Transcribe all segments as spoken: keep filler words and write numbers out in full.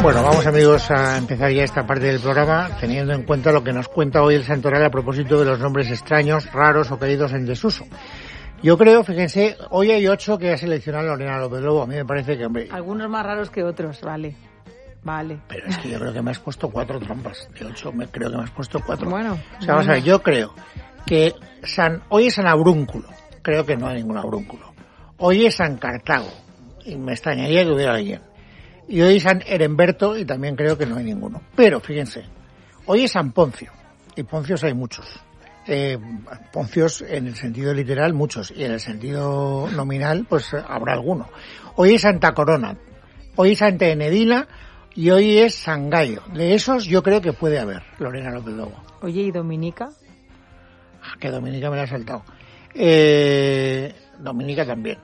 Bueno, vamos amigos a empezar ya esta parte del programa teniendo en cuenta lo que nos cuenta hoy el Santoral a propósito de los nombres extraños, raros o caídos en desuso. Yo creo, fíjense, hoy hay ocho que ha seleccionado Lorena López Lobo. A mí me parece que, hombre... Algunos más raros que otros, vale. Vale. Pero es que yo creo que me has puesto cuatro trampas. De ocho me creo que me has puesto cuatro. Bueno. O sea, vamos a ver, yo creo que San, hoy es San Abrúnculo. Creo que no hay ningún Abrúnculo. Hoy es San Cartago. Y me extrañaría que hubiera alguien. Y hoy es San Heremberto y también creo que no hay ninguno. Pero, fíjense, hoy es San Poncio. Y Poncios hay muchos. Eh, Poncios en el sentido literal muchos y en el sentido nominal pues habrá alguno. Hoy es Santa Corona, hoy es Santa Enedina y hoy es San Gallo. De esos yo creo que puede haber, Lorena López Lobo. Oye, ¿y Dominica? Ah, que Dominica me la ha saltado. Eh, Dominica también.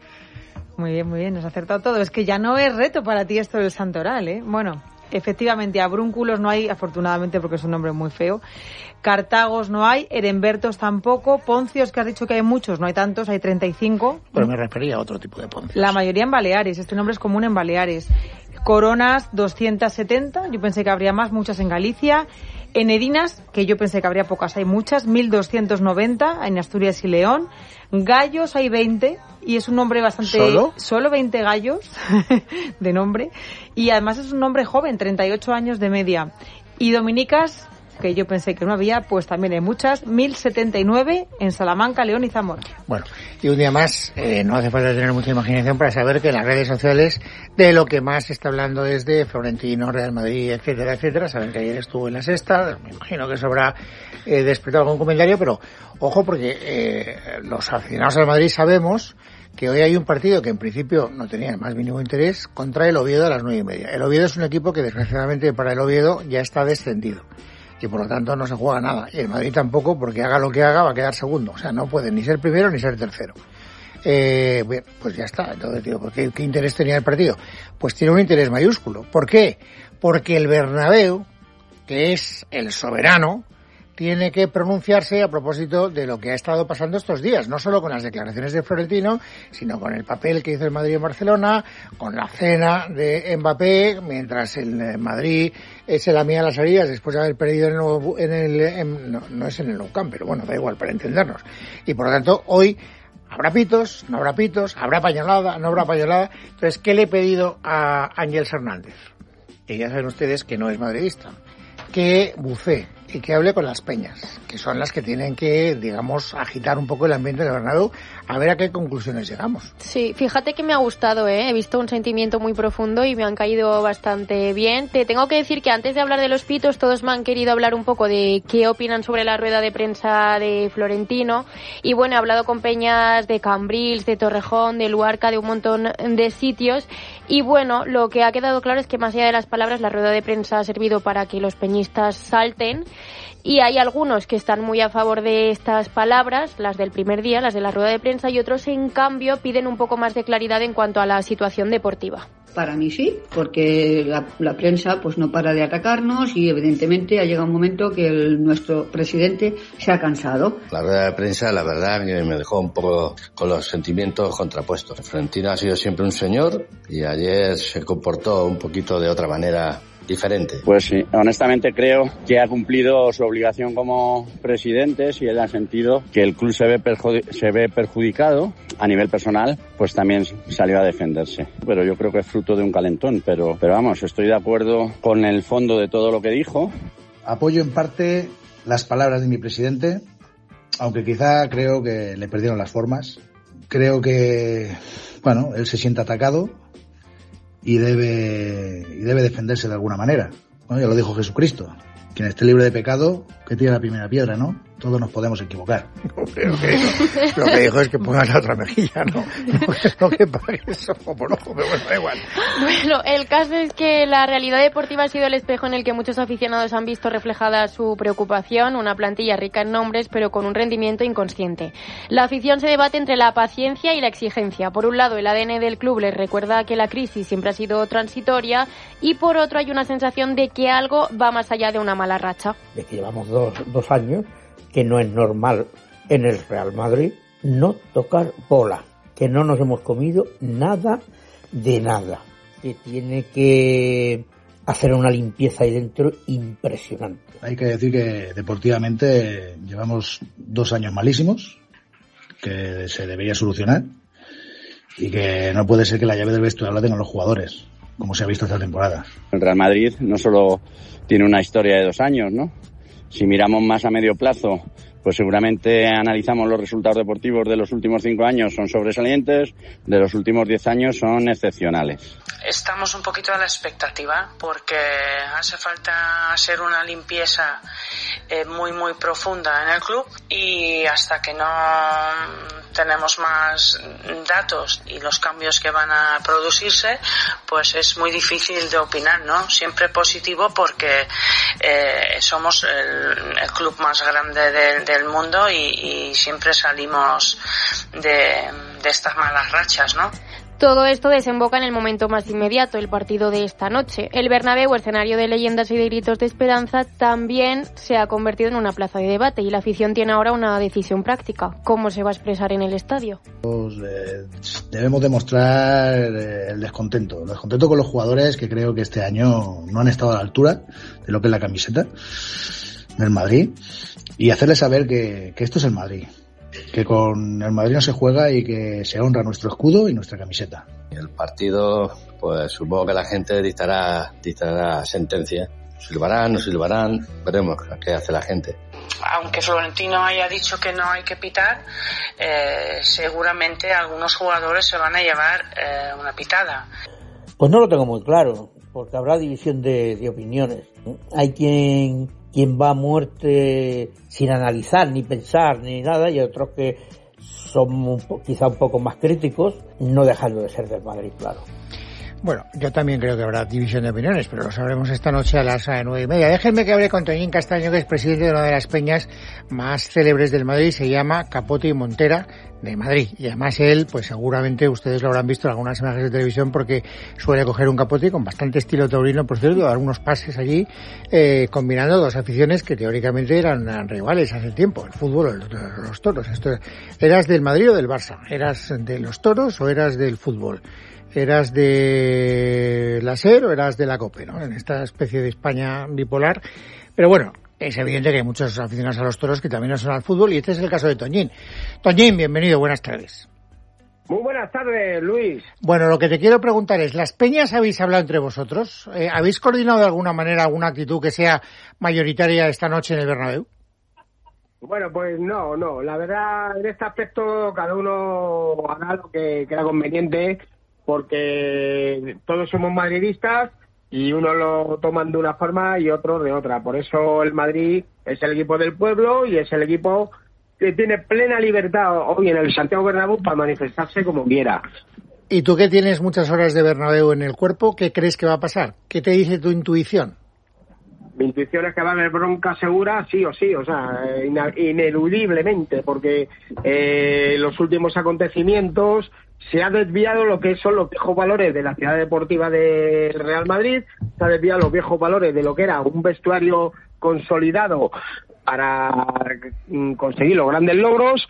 Muy bien, muy bien, nos ha acertado todo. Es que ya no es reto para ti esto del Santoral, ¿eh? Bueno, efectivamente, Abrúnculos no hay, afortunadamente, porque es un nombre muy feo. Cartagos no hay, Herembertos tampoco, Poncios, que has dicho que hay muchos, no hay tantos, hay treinta y cinco. Pero me refería a otro tipo de Poncios. La mayoría en Baleares, este nombre es común en Baleares. Coronas, doscientos setenta, yo pensé que habría más, muchas en Galicia. Enedinas, que yo pensé que habría pocas, hay muchas, mil doscientos noventa en Asturias y León. Gallos hay veinte, y es un nombre bastante... ¿Solo? Solo veinte gallos de nombre. Y además es un nombre joven, treinta y ocho años de media. Y dominicas, que yo pensé que no había, pues también hay muchas, mil setenta y nueve en Salamanca, León y Zamora. Bueno, y un día más, eh, no hace falta tener mucha imaginación para saber que en las redes sociales de lo que más se está hablando desde Florentino, Real Madrid, etcétera, etcétera. Saben que ayer estuvo en la Sexta, me imagino que eso habrá eh, despertado algún comentario, pero ojo porque eh, los aficionados al Madrid sabemos que hoy hay un partido que en principio no tenía el más mínimo interés contra el Oviedo a las nueve y media. El Oviedo es un equipo que desgraciadamente para el Oviedo ya está descendido. Y por lo tanto no se juega nada. Y el Madrid tampoco, porque haga lo que haga va a quedar segundo. O sea, no puede ni ser primero ni ser tercero. Eh, bien, pues ya está. Entonces digo, ¿por qué, qué interés tenía el partido? Pues tiene un interés mayúsculo. ¿Por qué? Porque el Bernabéu, que es el soberano, tiene que pronunciarse a propósito de lo que ha estado pasando estos días, no solo con las declaraciones de Florentino, sino con el papel que hizo el Madrid en Barcelona, con la cena de Mbappé, mientras el Madrid se lamía las heridas después de haber perdido en el, en el en, no, no es en el Nou Camp, pero bueno, da igual para entendernos. Y por lo tanto, hoy habrá pitos, no habrá pitos, habrá pañolada, no habrá pañolada. Entonces, ¿qué le he pedido a Ángeles Hernández? Que ya saben ustedes que no es madridista, que bucee y que hable con las peñas, que son las que tienen que, digamos, agitar un poco el ambiente del Bernabéu, a ver a qué conclusiones llegamos. Sí, fíjate que me ha gustado, ¿eh? He visto un sentimiento muy profundo y me han caído bastante bien. Te tengo que decir que antes de hablar de los pitos, todos me han querido hablar un poco de qué opinan sobre la rueda de prensa de Florentino. Y bueno, he hablado con peñas de Cambrils, de Torrejón, de Luarca, de un montón de sitios. Y bueno, lo que ha quedado claro es que más allá de las palabras, la rueda de prensa ha servido para que los peñistas salten. Y hay algunos que están muy a favor de estas palabras, las del primer día, las de la rueda de prensa, y otros, en cambio, piden un poco más de claridad en cuanto a la situación deportiva. Para mí sí, porque la, la prensa pues no para de atacarnos y evidentemente ha llegado un momento que el, nuestro presidente se ha cansado. La rueda de prensa, la verdad, me dejó un poco con los sentimientos contrapuestos. Florentino ha sido siempre un señor y ayer se comportó un poquito de otra manera diferente. Pues sí, honestamente creo que ha cumplido su obligación como presidente, si él ha sentido que el club se ve, perjudi- se ve perjudicado a nivel personal, pues también salió a defenderse. Pero yo creo que es fruto de un calentón, pero, pero vamos, estoy de acuerdo con el fondo de todo lo que dijo. Apoyo en parte las palabras de mi presidente, aunque quizá creo que le perdieron las formas. Creo que, bueno, él se siente atacado y y debe defenderse de alguna manera, ¿no? Ya lo dijo Jesucristo, quien esté libre de pecado, que tire la primera piedra, ¿no? Todos nos podemos equivocar. Hombre, lo que dijo, lo que dijo es que pongan la otra mejilla, ¿no? No que, no que pagues ojo por ojo, pero bueno, da igual. Bueno, el caso es que la realidad deportiva ha sido el espejo en el que muchos aficionados han visto reflejada su preocupación, una plantilla rica en nombres, pero con un rendimiento inconsciente. La afición se debate entre la paciencia y la exigencia. Por un lado, el A D N del club les recuerda que la crisis siempre ha sido transitoria, y por otro hay una sensación de que algo va más allá de una mala racha. De que llevamos dos, dos años que no es normal en el Real Madrid no tocar bola, que no nos hemos comido nada de nada, que tiene que hacer una limpieza ahí dentro impresionante. Hay que decir que deportivamente llevamos dos años malísimos, que se debería solucionar, y que no puede ser que la llave del vestuario la tengan los jugadores, como se ha visto esta temporada. El Real Madrid no solo tiene una historia de dos años, ¿no? Si miramos más a medio plazo, pues seguramente analizamos los resultados deportivos de los últimos cinco años, son sobresalientes, de los últimos diez años son excepcionales. Estamos un poquito a la expectativa porque hace falta hacer una limpieza eh, muy muy profunda en el club, y hasta que no tenemos más datos y los cambios que van a producirse, pues es muy difícil de opinar, ¿no? Siempre positivo porque eh, somos el, el club más grande de, del mundo y, y siempre salimos de, de estas malas rachas, ¿no? Todo esto desemboca en el momento más inmediato, el partido de esta noche. El Bernabéu, escenario de leyendas y de gritos de esperanza, también se ha convertido en una plaza de debate y la afición tiene ahora una decisión práctica. ¿Cómo se va a expresar en el estadio? Pues, eh, debemos demostrar eh, el descontento, el descontento con los jugadores que creo que este año no han estado a la altura de lo que es la camiseta del Madrid, y hacerles saber que, que esto es el Madrid, que con el Madrid no se juega y que se honra nuestro escudo y nuestra camiseta. El partido, pues supongo que la gente dictará, dictará sentencia. Silbarán, no silbarán, veremos qué hace la gente. Aunque Florentino haya dicho que no hay que pitar, eh, seguramente algunos jugadores se van a llevar eh, una pitada. Pues no lo tengo muy claro, porque habrá división de, de opiniones. Hay quien... quien va a muerte sin analizar, ni pensar, ni nada, y otros que son un po- quizá un poco más críticos, no dejando de ser del Madrid, claro. Bueno, yo también creo que habrá división de opiniones, pero lo sabremos esta noche a las nueve y media. Déjenme que hable con Toñín Castaño, que es presidente de una de las peñas más célebres del Madrid, se llama Capote y Montera de Madrid. Y además él, pues seguramente ustedes lo habrán visto en algunas imágenes de televisión, porque suele coger un capote con bastante estilo taurino, por cierto, dar unos pases allí, eh, combinando dos aficiones que teóricamente eran rivales hace tiempo, el fútbol o los toros. Esto, ¿eras del Madrid o del Barça? ¿Eras de los toros o eras del fútbol? ¿Eras de la SER o eras de la COPE, ¿no? En esta especie de España bipolar. Pero bueno, es evidente que hay muchos aficionados a los toros que también no son al fútbol, y este es el caso de Toñín. Toñín, bienvenido, buenas tardes. Muy buenas tardes, Luis. Bueno, lo que te quiero preguntar es, ¿las peñas habéis hablado entre vosotros? Eh, ¿Habéis coordinado de alguna manera alguna actitud que sea mayoritaria esta noche en el Bernabéu? Bueno, pues no, no. La verdad, en este aspecto cada uno hará lo que crea conveniente, porque todos somos madridistas y unos lo toman de una forma y otros de otra. Por eso el Madrid es el equipo del pueblo y es el equipo que tiene plena libertad hoy en el Santiago Bernabéu para manifestarse como quiera. ¿Y tú que tienes muchas horas de Bernabéu en el cuerpo, qué crees que va a pasar? ¿Qué te dice tu intuición? Mi intuición es que va a haber bronca segura, sí o sí, o sea, ineludiblemente, porque eh, los últimos acontecimientos se ha desviado lo que son los viejos valores de la ciudad deportiva del Real Madrid, se ha desviado los viejos valores de lo que era un vestuario consolidado para conseguir los grandes logros,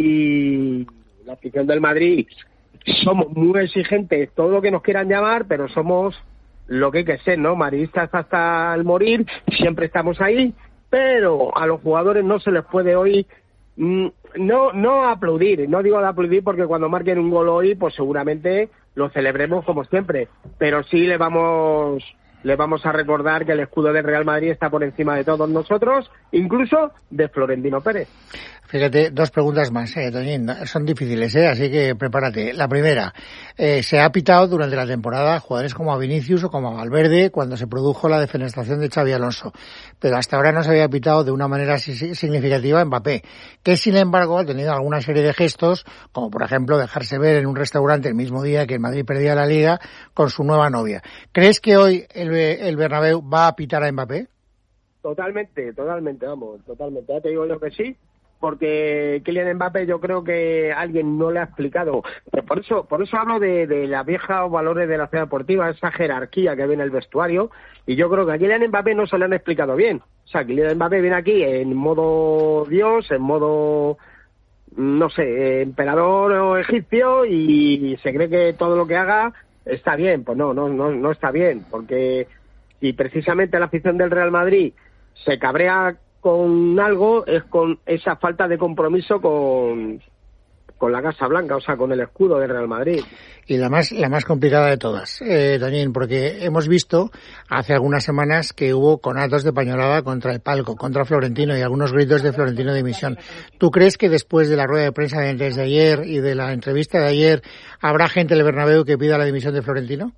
y la afición del Madrid somos muy exigentes, todo lo que nos quieran llamar, pero somos lo que hay que ser, ¿no? Madridistas hasta el morir, siempre estamos ahí, pero a los jugadores no se les puede hoy mm, no no aplaudir, no digo de aplaudir porque cuando marquen un gol hoy, pues seguramente lo celebremos como siempre, pero sí le vamos le vamos a recordar que el escudo del Real Madrid está por encima de todos nosotros, incluso de Florentino Pérez. Fíjate, dos preguntas más, eh, Toñín, son difíciles, eh, así que prepárate. La primera, eh, se ha pitado durante la temporada jugadores como a Vinicius o como a Valverde cuando se produjo la defenestración de Xabi Alonso, pero hasta ahora no se había pitado de una manera significativa a Mbappé, que sin embargo ha tenido alguna serie de gestos, como por ejemplo dejarse ver en un restaurante el mismo día que el Madrid perdía la Liga con su nueva novia. ¿Crees que hoy el, el Bernabéu va a pitar a Mbappé? Totalmente, totalmente, vamos, totalmente. Ya te digo yo que sí, porque Kylian Mbappé yo creo que alguien no le ha explicado. Pero por eso por eso hablo de, de la vieja valores de la ciudad deportiva, esa jerarquía que ve en el vestuario, y yo creo que a Kylian Mbappé no se le han explicado bien. O sea, Kylian Mbappé viene aquí en modo Dios, en modo, no sé, emperador o egipcio, y se cree que todo lo que haga está bien. Pues no, no, no, no está bien, porque si precisamente la afición del Real Madrid se cabrea con algo, es con esa falta de compromiso con, con la Casa Blanca, o sea, con el escudo del Real Madrid. Y la más la más complicada de todas, eh, Toñín, porque hemos visto hace algunas semanas que hubo conatos de pañolada contra el palco, contra Florentino y algunos gritos de Florentino de dimisión. ¿Tú crees que después de la rueda de prensa de antes de ayer y de la entrevista de ayer habrá gente del Bernabéu que pida la dimisión de Florentino?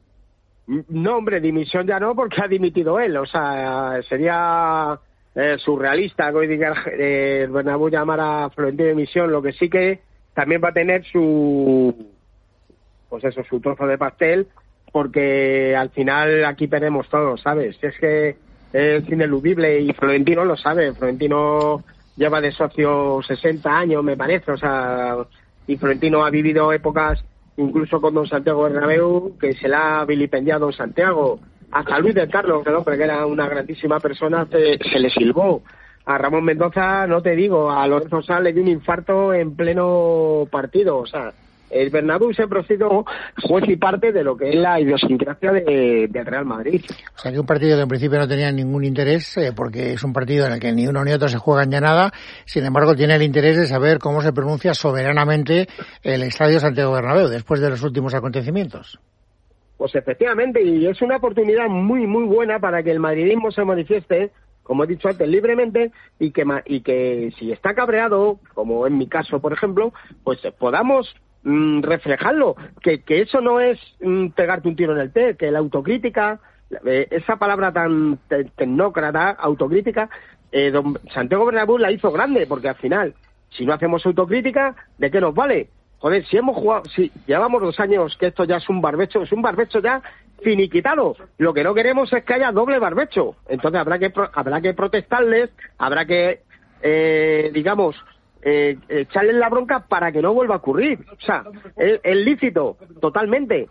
No, hombre, dimisión ya no, porque ha dimitido él. O sea, sería eh, surrealista que hoy diga eh, el Bernabéu llamar a Florentino de dimisión. Lo que sí que también va a tener su, pues eso, su trozo de pastel, porque al final aquí perdemos todos, ¿sabes? Es que es ineludible y Florentino lo sabe. Florentino lleva de socio sesenta años, me parece, o sea, y Florentino ha vivido épocas, incluso con don Santiago Bernabéu, que se la ha vilipendiado don Santiago. Hasta Luis del Carlos, que, no, que era una grandísima persona, se, se le silbó. A Ramón Mendoza, no te digo, a Lorenzo Sanz le dio un infarto en pleno partido. O sea, el Bernabéu siempre ha sido juez y parte de lo que es la idiosincrasia de, del Real Madrid. O sea, que un partido que en principio no tenía ningún interés, eh, porque es un partido en el que ni uno ni otro se juegan ya nada, sin embargo tiene el interés de saber cómo se pronuncia soberanamente el Estadio Santiago Bernabéu después de los últimos acontecimientos. Pues efectivamente, y es una oportunidad muy, muy buena para que el madridismo se manifieste, como he dicho antes, libremente, y que, y que si está cabreado, como en mi caso, por ejemplo, pues podamos mm, reflejarlo, que, que eso no es mm, pegarte un tiro en el pie, que la autocrítica, eh, esa palabra tan te, tecnócrata, autocrítica, eh, don Santiago Bernabéu la hizo grande, porque al final, si no hacemos autocrítica, ¿de qué nos vale? Joder, si hemos jugado, si llevamos dos años que esto ya es un barbecho, es un barbecho ya finiquitado. Lo que no queremos es que haya doble barbecho. Entonces habrá que habrá que protestarles, habrá que, eh, digamos, eh, echarles la bronca para que no vuelva a ocurrir. O sea, es, es lícito, totalmente.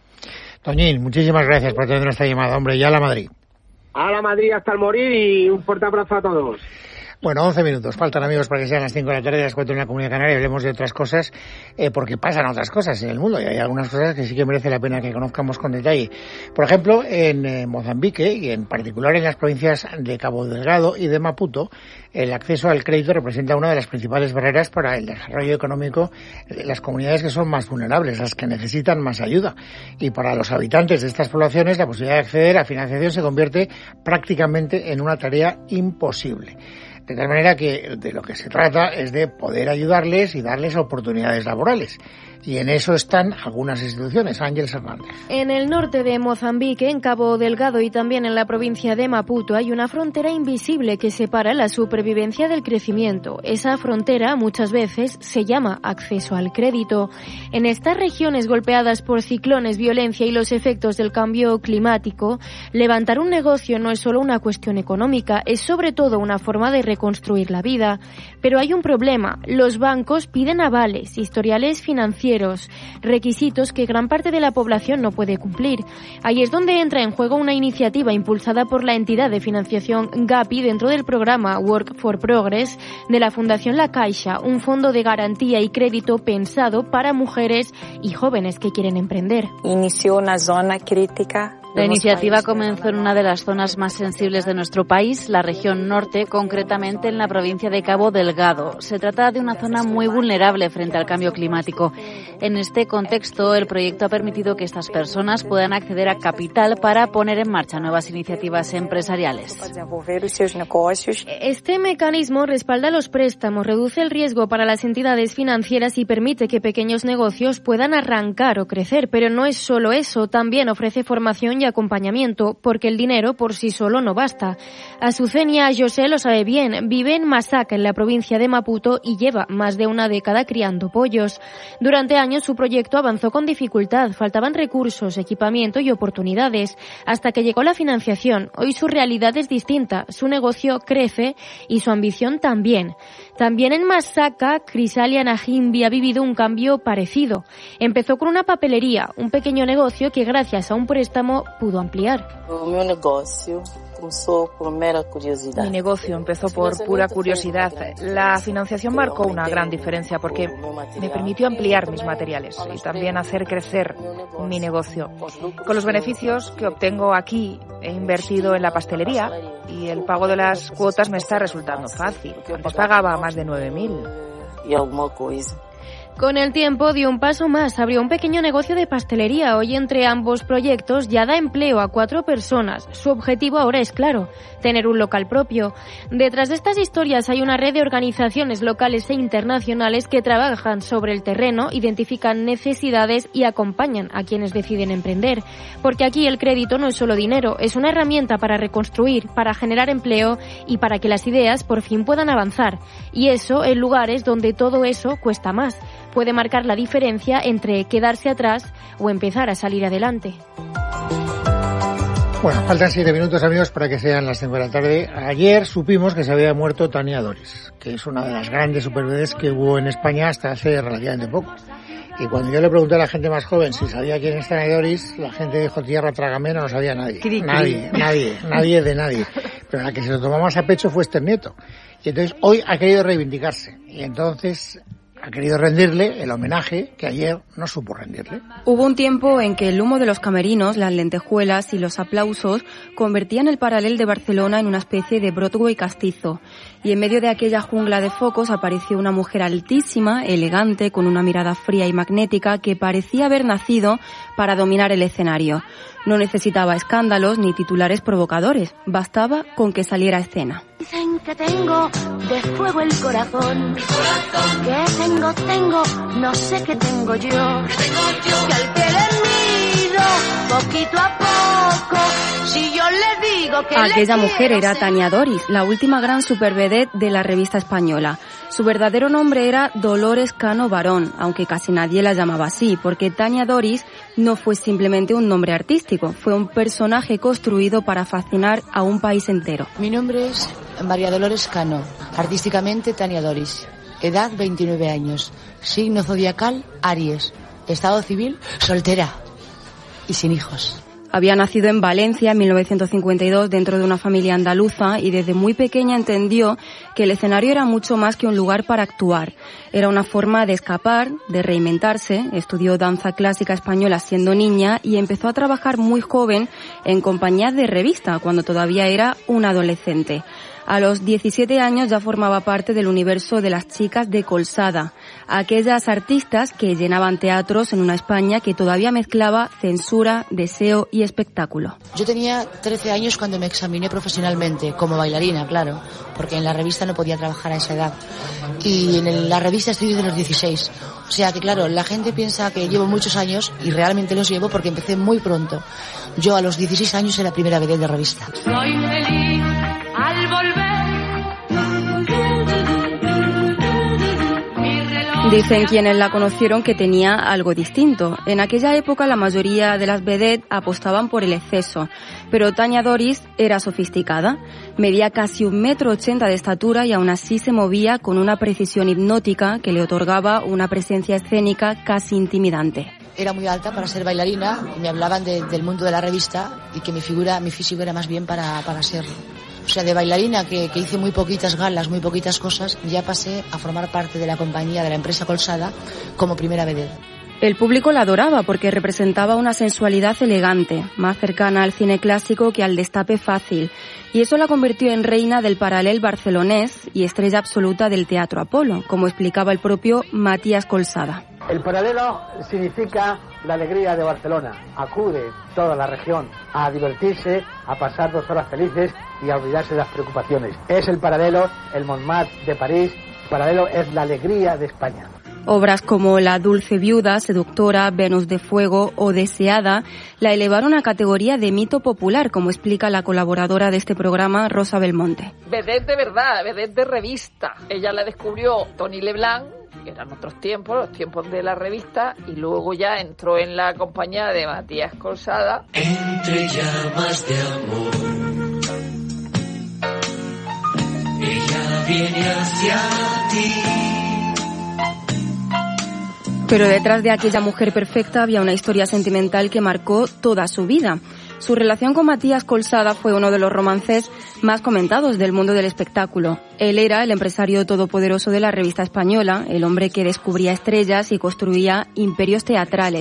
Toñín, muchísimas gracias por tener esta llamada, hombre, ya a la Madrid. A la Madrid hasta el morir y un fuerte abrazo a todos. Bueno, once minutos. Faltan, amigos, para que sean las cinco de la tarde, las cuatro en la Comunidad Canaria. Hablemos de otras cosas, eh, porque pasan otras cosas en el mundo y hay algunas cosas que sí que merece la pena que conozcamos con detalle. Por ejemplo, en eh, Mozambique y en particular en las provincias de Cabo Delgado y de Maputo, el acceso al crédito representa una de las principales barreras para el desarrollo económico de las comunidades que son más vulnerables, las que necesitan más ayuda. Y para los habitantes de estas poblaciones, la posibilidad de acceder a financiación se convierte prácticamente en una tarea imposible. De tal manera que de lo que se trata es de poder ayudarles y darles oportunidades laborales. Y en eso están algunas instituciones. Ángeles Hernández. En el norte de Mozambique, en Cabo Delgado y también en la provincia de Maputo, hay una frontera invisible que separa la supervivencia del crecimiento. Esa frontera muchas veces se llama acceso al crédito. En estas regiones golpeadas por ciclones, violencia y los efectos del cambio climático, levantar un negocio no es solo una cuestión económica, es sobre todo una forma de reconstruir la vida. Pero hay un problema. Los bancos piden avales, historiales financieros, requisitos que gran parte de la población no puede cumplir. Ahí es donde entra en juego una iniciativa impulsada por la entidad de financiación Gapi dentro del programa Work for Progress de la Fundación La Caixa, un fondo de garantía y crédito pensado para mujeres y jóvenes que quieren emprender. Inició una zona crítica. La iniciativa comenzó en una de las zonas más sensibles de nuestro país, la región norte, concretamente en la provincia de Cabo Delgado. Se trata de una zona muy vulnerable frente al cambio climático. En este contexto, el proyecto ha permitido que estas personas puedan acceder a capital para poner en marcha nuevas iniciativas empresariales. Este mecanismo respalda los préstamos, reduce el riesgo para las entidades financieras y permite que pequeños negocios puedan arrancar o crecer. Pero no es solo eso, también ofrece formación y acompañamiento, porque el dinero por sí solo no basta. Azucenia José lo sabe bien, vive en Masaka, en la provincia de Maputo, y lleva más de una década criando pollos. Durante años su proyecto avanzó con dificultad, faltaban recursos, equipamiento y oportunidades, hasta que llegó la financiación. Hoy su realidad es distinta, su negocio crece y su ambición también. También en Masaka, Crisalia Najimbi ha vivido un cambio parecido. Empezó con una papelería, un pequeño negocio que gracias a un préstamo pudo ampliar. Mi negocio empezó por pura curiosidad. La financiación marcó una gran diferencia porque me permitió ampliar mis materiales y también hacer crecer mi negocio. Con los beneficios que obtengo aquí he invertido en la pastelería y el pago de las cuotas me está resultando fácil. Antes pagaba más de nueve mil. Con el tiempo dio un paso más, abrió un pequeño negocio de pastelería. Hoy entre ambos proyectos ya da empleo a cuatro personas. Su objetivo ahora es claro, tener un local propio. Detrás de estas historias hay una red de organizaciones locales e internacionales que trabajan sobre el terreno, identifican necesidades y acompañan a quienes deciden emprender. Porque aquí el crédito no es solo dinero, es una herramienta para reconstruir, para generar empleo y para que las ideas por fin puedan avanzar. Y eso en lugares donde todo eso cuesta más. Puede marcar la diferencia entre quedarse atrás o empezar a salir adelante. Bueno, faltan siete minutos, amigos, para que sean las cinco de la tarde. Ayer supimos que se había muerto Tania Doris, que es una de las grandes superbebés que hubo en España hasta hace relativamente poco. Y cuando yo le pregunté a la gente más joven si sabía quién es Tania Doris, la gente dijo tierra trágame, no lo sabía nadie. Cri, cri. Nadie, nadie, nadie de nadie. Pero la que se lo tomó más a pecho fue Esther Nieto. Y entonces hoy ha querido reivindicarse. Y entonces ha querido rendirle el homenaje que ayer no supo rendirle. Hubo un tiempo en que el humo de los camerinos, las lentejuelas y los aplausos convertían el Paral·lel de Barcelona en una especie de Broadway castizo. Y en medio de aquella jungla de focos apareció una mujer altísima, elegante, con una mirada fría y magnética que parecía haber nacido para dominar el escenario. No necesitaba escándalos ni titulares provocadores, bastaba con que saliera a escena. Dicen que tengo de fuego el corazón, que tengo, tengo, no sé qué tengo yo, que al que le miro poquito a poco, si yo le digo que aquella le mujer era Tania Doris, la última gran supervedette de la revista española. Su verdadero nombre era Dolores Cano Barón, aunque casi nadie la llamaba así, porque Tania Doris no fue simplemente un nombre artístico, fue un personaje construido para fascinar a un país entero. Mi nombre es María Dolores Cano, artísticamente Tania Doris, edad veintinueve años, signo zodiacal Aries, estado civil soltera y sin hijos. Había nacido en Valencia en mil novecientos cincuenta y dos dentro de una familia andaluza y desde muy pequeña entendió que el escenario era mucho más que un lugar para actuar. Era una forma de escapar, de reinventarse. Estudió danza clásica española siendo niña y empezó a trabajar muy joven en compañías de revista cuando todavía era una adolescente. A los diecisiete años ya formaba parte del universo de las chicas de Colsada, aquellas artistas que llenaban teatros en una España que todavía mezclaba censura, deseo y espectáculo. Yo tenía trece años cuando me examiné profesionalmente, como bailarina, claro, porque en la revista no podía trabajar a esa edad. Y en la revista estoy desde los dieciséis. O sea que, claro, la gente piensa que llevo muchos años y realmente los llevo porque empecé muy pronto. Yo a los dieciséis años era primera vedette de revista. Soy feliz al volver. Dicen quienes la conocieron que tenía algo distinto. En aquella época la mayoría de las vedettes apostaban por el exceso, pero Tania Doris era sofisticada. Medía casi un metro ochenta de estatura y aún así se movía con una precisión hipnótica que le otorgaba una presencia escénica casi intimidante. Era muy alta para ser bailarina y me hablaban de, del mundo de la revista y que mi figura, mi físico era más bien para, para ser... O sea, de bailarina, que, que hice muy poquitas galas, muy poquitas cosas, ya pasé a formar parte de la compañía de la empresa Colsada como primera vedette. El público la adoraba porque representaba una sensualidad elegante, más cercana al cine clásico que al destape fácil. Y eso la convirtió en reina del Paral·lel barcelonés y estrella absoluta del Teatro Apolo, como explicaba el propio Matías Colsada. El paralelo significa la alegría de Barcelona. Acude toda la región a divertirse, a pasar dos horas felices y a olvidarse de las preocupaciones. Es el paralelo, el Montmartre de París. El paralelo es la alegría de España. Obras como La dulce viuda, Seductora, Venus de fuego o Deseada la elevaron a categoría de mito popular, como explica la colaboradora de este programa, Rosa Belmonte. Vedette de verdad, vedette de revista. Ella la descubrió Tony Leblanc, que eran otros tiempos, los tiempos de la revista, y luego ya entró en la compañía de Matías Colsada. Entre llamas de amor, ella viene hacia ti. Pero detrás de aquella mujer perfecta había una historia sentimental que marcó toda su vida. Su relación con Matías Colsada fue uno de los romances más comentados del mundo del espectáculo. Él era el empresario todopoderoso de la revista española, el hombre que descubría estrellas y construía imperios teatrales.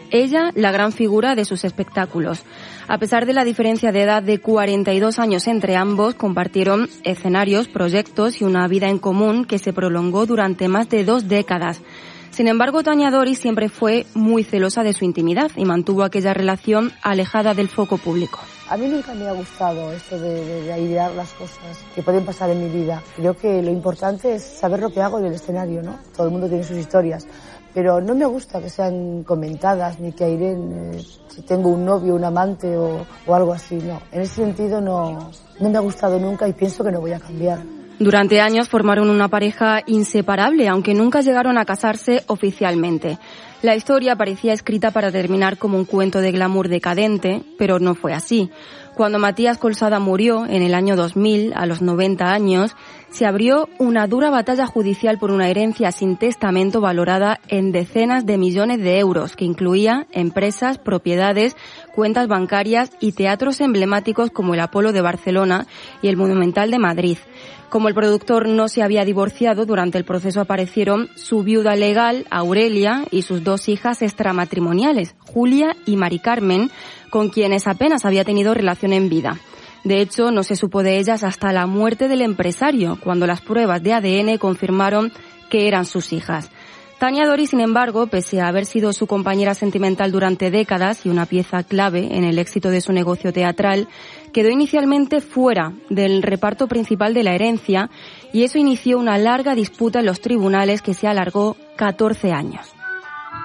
Ella, la gran figura de sus espectáculos. A pesar de la diferencia de edad de cuarenta y dos años entre ambos, compartieron escenarios, proyectos y una vida en común que se prolongó durante más de dos décadas. Sin embargo, Tania Doris siempre fue muy celosa de su intimidad y mantuvo aquella relación alejada del foco público. A mí nunca me ha gustado esto de, de, de airear las cosas que pueden pasar en mi vida. Creo que lo importante es saber lo que hago en el escenario, ¿no? Todo el mundo tiene sus historias, pero no me gusta que sean comentadas ni que aireen eh, si tengo un novio, un amante o, o algo así, no. En ese sentido no, no me ha gustado nunca y pienso que no voy a cambiar. Durante años formaron una pareja inseparable, aunque nunca llegaron a casarse oficialmente. La historia parecía escrita para terminar como un cuento de glamour decadente, pero no fue así. Cuando Matías Colsada murió en el año dos mil, a los noventa años, se abrió una dura batalla judicial por una herencia sin testamento valorada en decenas de millones de euros, que incluía empresas, propiedades, cuentas bancarias y teatros emblemáticos como el Apolo de Barcelona y el Monumental de Madrid. Como el productor no se había divorciado, durante el proceso aparecieron su viuda legal, Aurelia, y sus dos hijas extramatrimoniales, Julia y Mari Carmen, con quienes apenas había tenido relación en vida. De hecho, no se supo de ellas hasta la muerte del empresario, cuando las pruebas de A D N confirmaron que eran sus hijas. Tania Doris, sin embargo, pese a haber sido su compañera sentimental durante décadas y una pieza clave en el éxito de su negocio teatral, quedó inicialmente fuera del reparto principal de la herencia y eso inició una larga disputa en los tribunales que se alargó catorce años.